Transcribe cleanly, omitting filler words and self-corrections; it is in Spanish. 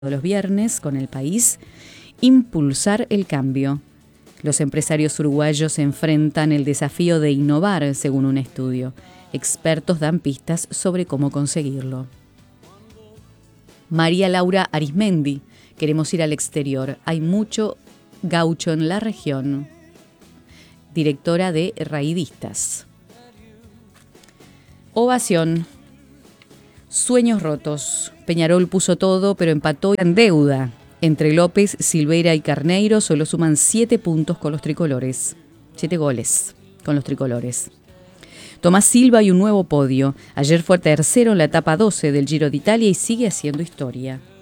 los viernes con El País, impulsar el cambio. Los empresarios uruguayos enfrentan el desafío de innovar, según un estudio. Expertos dan pistas sobre cómo conseguirlo. María Laura Arismendi, queremos ir al exterior. Hay mucho gaucho en la región. Directora de Raidistas. Ovación. Sueños rotos. Peñarol puso todo, pero empató en deuda. Entre López, Silveira y Carneiro solo suman 7 puntos con los tricolores. 7 goles con los tricolores. Tomás Silva y un nuevo podio. Ayer fue tercero en la etapa 12 del Giro de Italia y sigue haciendo historia.